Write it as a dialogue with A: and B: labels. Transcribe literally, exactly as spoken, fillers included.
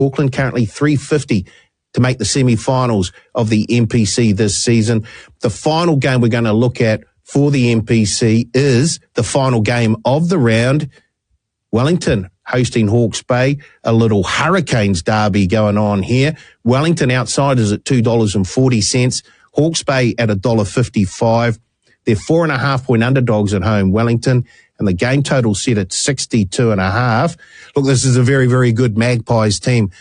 A: Auckland currently three fifty to make the semi-finals of the N P C this season. The final game we're going to look at for the N P C is the final game of the round. Wellington hosting Hawke's Bay, a little Hurricanes derby going on here. Wellington outsiders at two dollars and forty cents. Hawke's Bay at one dollar fifty-five. They're four and a half point underdogs at home, Wellington, and the game total set at sixty-two and a half. Look, this is a very, very good Magpies team.